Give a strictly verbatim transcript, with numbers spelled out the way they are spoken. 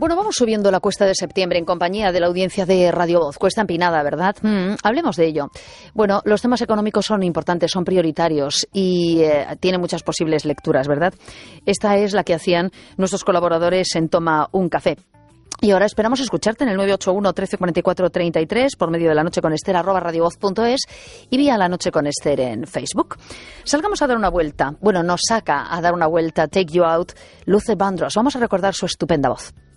Bueno, vamos subiendo la cuesta de septiembre en compañía de la audiencia de Radio Voz. Cuesta empinada, ¿verdad? Mm, hablemos de ello. Bueno, los temas económicos son importantes, son prioritarios y eh, tienen muchas posibles lecturas, ¿verdad? Esta es la que hacían nuestros colaboradores en Toma un Café. Y ahora esperamos escucharte en el nueve ocho uno, trece cuarenta y cuatro, treinta y tres por medio de La Noche con Ester, arroba radiovoz punto es y vía La Noche con Ester en Facebook. Salgamos a dar una vuelta. Bueno, nos saca a dar una vuelta Take You Out, Luce Vandross. Vamos a recordar su estupenda voz.